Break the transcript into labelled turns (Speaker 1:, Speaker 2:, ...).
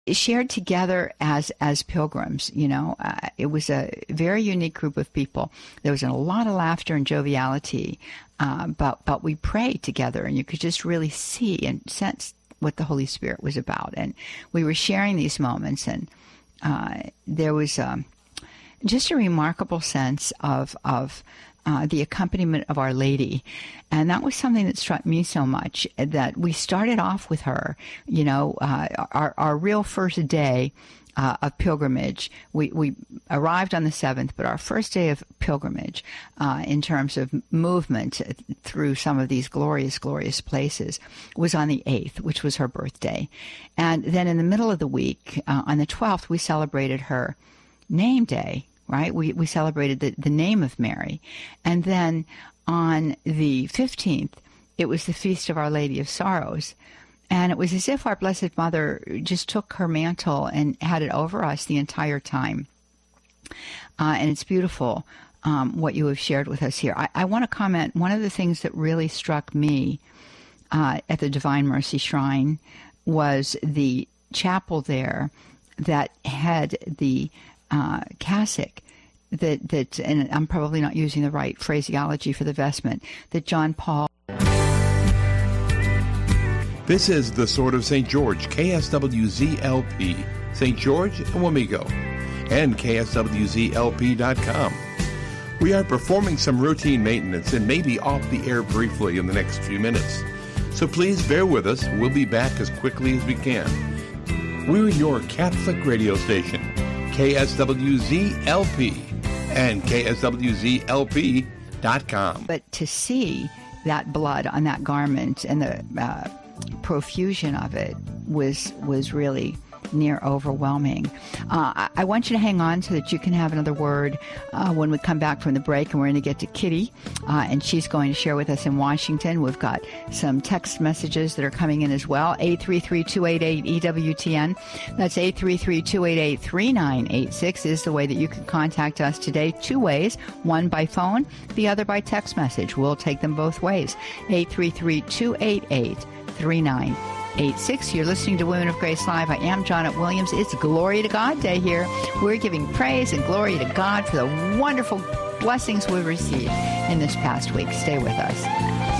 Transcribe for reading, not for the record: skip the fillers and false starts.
Speaker 1: shared together as pilgrims. It was a very unique group of people. There was a lot of laughter and joviality, but we prayed together, and you could just really see and sense what the Holy Spirit was about. And we were sharing these moments, and there was just a remarkable sense of the accompaniment of Our Lady. And that was something that struck me so much, that we started off with her, our real first day of pilgrimage. We arrived on the 7th, but our first day of pilgrimage in terms of movement through some of these glorious, glorious places was on the 8th, which was her birthday. And then in the middle of the week, on the 12th, we celebrated her name day. Right? We celebrated the name of Mary. And then on the 15th, it was the Feast of Our Lady of Sorrows. And it was as if our Blessed Mother just took her mantle and had it over us the entire time. And it's beautiful what you have shared with us here. I want to comment, one of the things that really struck me at the Divine Mercy Shrine was the chapel there that had the cassock that, and I'm probably not using the right phraseology for the vestment, that John Paul.
Speaker 2: This is the Sword of St. George, KSWZ-LP, St. George and Wamego, and KSWZ-LP.com. We are performing some routine maintenance and may be off the air briefly in the next few minutes. So please bear with us. We'll be back as quickly as we can. We're your Catholic radio station, KSWZ-LP, and KSWZ-LP.com.
Speaker 1: But to see that blood on that garment and the profusion of it was really near overwhelming. I want you to hang on so that you can have another word when we come back from the break, and we're going to get to Kitty, and she's going to share with us in Washington. We've got some text messages that are coming in as well. 833-288-EWTN. That's 833-288-3986 is the way that you can contact us today. Two ways, one by phone, the other by text message. We'll take them both ways. 833-288-3986. You're listening to Women of Grace Live. I am Janet Williams. It's Glory to God Day here. We're giving praise and glory to God for the wonderful blessings we've received in this past week. Stay with us.